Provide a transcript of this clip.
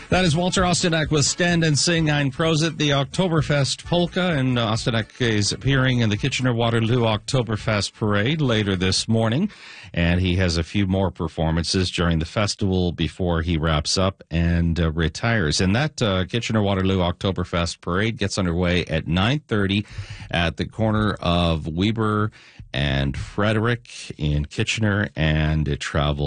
That is Walter Ostanek with Stand and Sing Ein Prosit, the Oktoberfest polka, and Ostanek is appearing in the Kitchener-Waterloo Oktoberfest parade later this morning, and he has a few more performances during the festival before he wraps up and retires. And that Kitchener-Waterloo Oktoberfest parade gets underway at 9:30 at the corner of Weber and Frederick in Kitchener, and it travels